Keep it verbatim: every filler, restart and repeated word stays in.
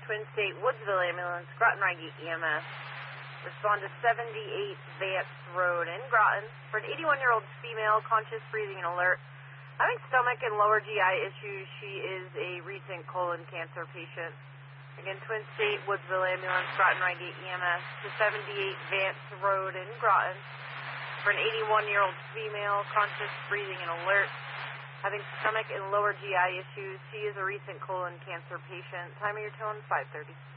Twin State Woodsville Ambulance, Groton Rygate E M S. Respond to seventy-eight Vance Road in Groton for an eighty-one-year-old female, conscious, breathing, and alert. Having stomach and lower G I issues. She is a recent colon cancer patient. Again, Twin State Woodsville Ambulance, Groton Rygate E M S to seventy-eight Vance Road in Groton for an eighty-one-year-old female, conscious, breathing, and alert. Having stomach and lower G I issues. She is a recent colon cancer patient. Time of your tone, five thirty.